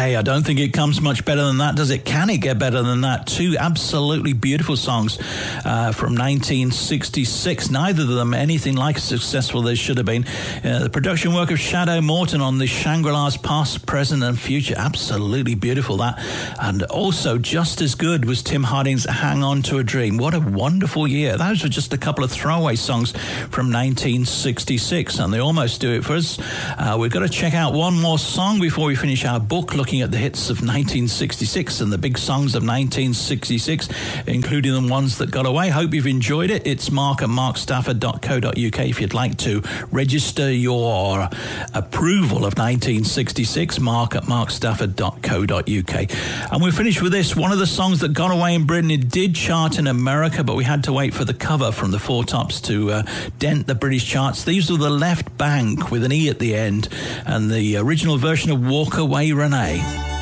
Hey, I don't think it comes much better than that, does it? Can it get better than that? Two absolutely beautiful songs from 1966. Neither of them anything like as successful as they should have been. The production work of Shadow Morton on the Shangri-La's Past, Present and Future. Absolutely beautiful, that. And also just as good was Tim Harding's Hang On to a Dream. What a wonderful year. Those were just a couple of throwaway songs from 1966, and they almost do it for us. We've got to check out one more song before we finish our book, looking at the hits of 1966 and the big songs of 1966, including the ones that got away. Hope you've enjoyed it. It's Mark at markstafford.co.uk if you'd like to register your approval of 1966, Mark at markstafford.co.uk. And we'll finish with this. One of the songs that got away in Britain, it did chart in America, but we had to wait for the cover from the Four Tops to dent the British charts. These were the Left Bank with an E at the end, and the original version of Walk Away Renee.